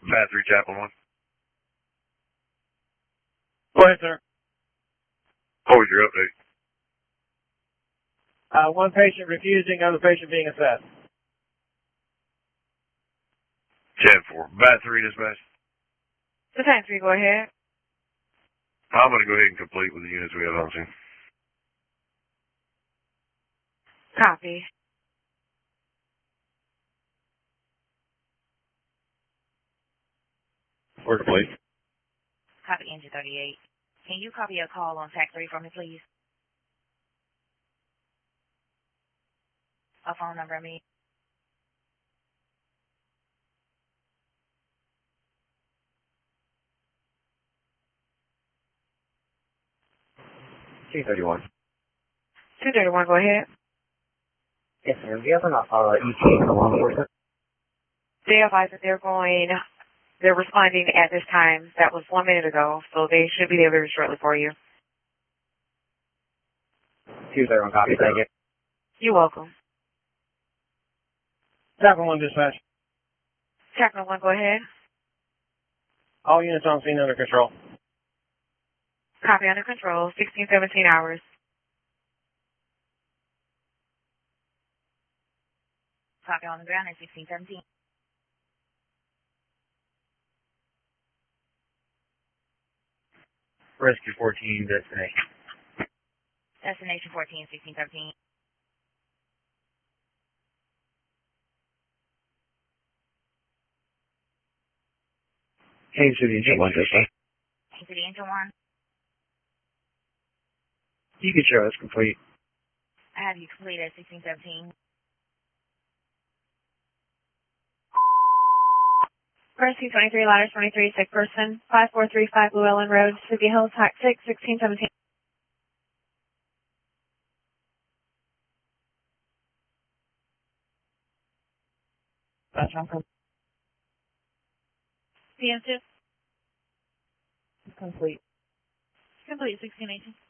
Bat 3, Chaplain 1. Go ahead, sir. What was your update? One patient refusing, other patient being assessed. 10-4. Bat 3, dispatch. Dispatch 3, go ahead. I'm going to go ahead and complete with the units we have on scene. Copy. We're complete. Copy engine 38. Can you copy a call on TAC 3 for me, please? A phone number, I mean. T31. 231, go ahead. Yes, sir. Do you have an ETA for law enforcement? They advise that they're responding at this time. That was 1 minute ago, so they should be there very shortly for you. 231, copy. Thank you. You're welcome. Chaplain 1, dispatch. Chaplain 1, go ahead. All units on scene under control. Copy under control, 1617 hours. Copy on the ground at 1617. Rescue 14, destination. Destination 14, 1617. Change to the engine 1, dispatch. To the engine 1. You can show us complete. I have you complete at 1617. Rescue 23, ladder 23, sick person, 5435 Llewellyn Road, City Hills, Hack 6, 1617. That's not PM2. complete. Complete 1618.